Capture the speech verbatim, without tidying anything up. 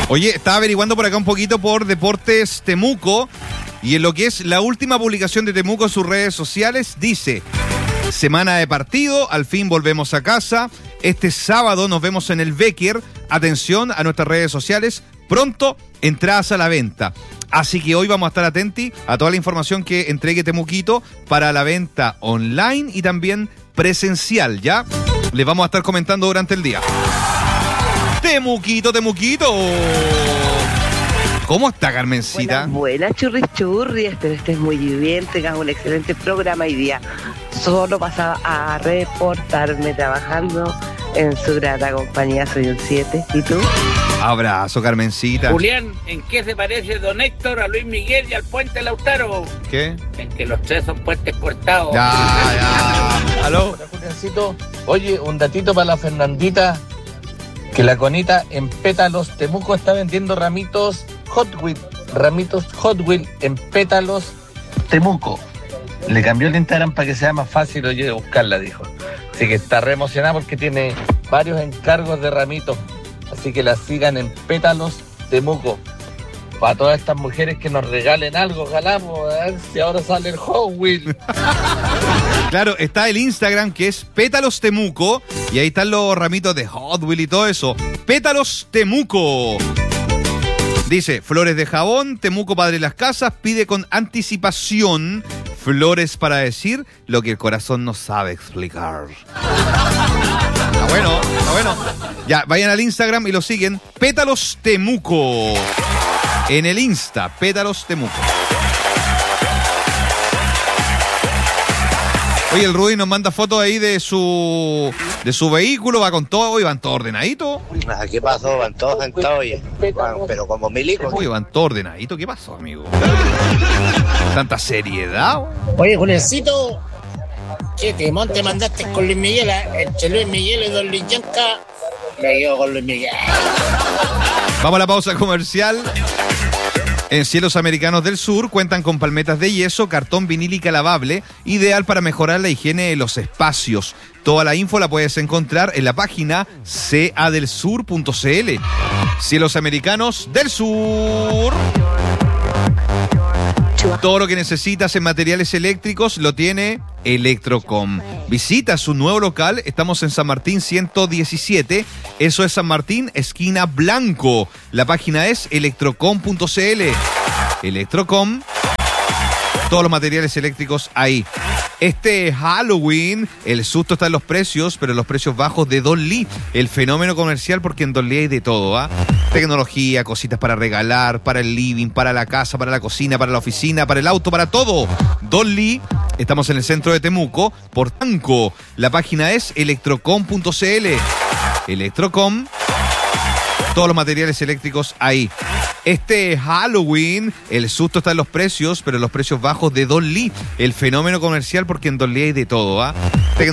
Oye, estaba averiguando por acá un poquito por Deportes Temuco y en lo que es la última publicación de Temuco en sus redes sociales dice: semana de partido, al fin volvemos a casa. Este sábado nos vemos en el Becker. Atención a nuestras redes sociales. Pronto, entradas a la venta. Así que hoy vamos a estar atentos a toda la información que entregue Temuquito para la venta online y también presencial, ¿ya? Les vamos a estar comentando durante el día. Temuquito, Temuquito. ¿Cómo está, Carmencita? Buenas, buenas, churris churri. Espero estés muy bien, tengas un excelente programa hoy día. Solo pasaba a reportarme trabajando en su grata compañía. Soy un siete. ¿Y tú? Abrazo, Carmencita. Julián, ¿en qué se parece Don Héctor a Luis Miguel y al Puente Lautaro? ¿Qué? En que los tres son puentes cortados. Ya, ya. ¿Aló? Hola, Juliancito. Oye, un datito para la Fernandita. Que la Conita en Pétalos Temuco está vendiendo ramitos Hot Wheels. Ramitos Hot Wheels en Pétalos Temuco. Le cambió el Instagram para que sea más fácil, oye, buscarla, dijo. Así que está re emocionada porque tiene varios encargos de ramitos. Así que la sigan en Pétalos Temuco. Para todas estas mujeres que nos regalen algo, ojalá, pues, a ver si ahora sale el Hot Wheel. Claro, está el Instagram que es Pétalos Temuco y ahí están los ramitos de Hot Wheel y todo eso. Pétalos Temuco. Dice, flores de jabón, Temuco Padre de las Casas, pide con anticipación flores para decir lo que el corazón no sabe explicar. Está bueno, está bueno. Ya, vayan al Instagram y lo siguen. Pétalos Temuco. En el Insta, Pétalos Temuco. Oye, el Rudy nos manda fotos ahí de su de su vehículo, va con todo, y van todos ordenaditos. ¿Qué pasó? Van todos sentados, oye. Bueno, pero como milicos. Uy, van todos ordenaditos. ¿Qué pasó, amigo? Tanta seriedad. Oye, Juliancito, ¿qué temón te mandaste con Luis Miguel? Entre Luis Miguel y Don Luis Yanca, me quedo con Luis Miguel. Vamos a la pausa comercial. En Cielos Americanos del Sur cuentan con palmetas de yeso, cartón vinílica lavable, ideal para mejorar la higiene de los espacios. Toda la info la puedes encontrar en la página c a del sur punto c l. Cielos Americanos del Sur. Todo lo que necesitas en materiales eléctricos lo tiene Electrocom. Visita su nuevo local, estamos en San Martín ciento diecisiete, eso es San Martín, esquina Blanco. La página es electrocom punto c l. Electrocom, todos los materiales eléctricos ahí. Este Halloween, el susto está en los precios, pero en los precios bajos de Don Lee, el fenómeno comercial, porque en Don Lee hay de todo, ¿ah? ¿eh? Tecnología, cositas para regalar, para el living, para la casa, para la cocina, para la oficina, para el auto, para todo. Don Lee, estamos en el centro de Temuco, por Tanco. La página es electrocom punto c l. Electrocom, todos los materiales eléctricos ahí. Este Halloween, el susto está en los precios, pero en los precios bajos de Don Lee, el fenómeno comercial, porque en Don Lee hay de todo, ¿ah? ¿eh?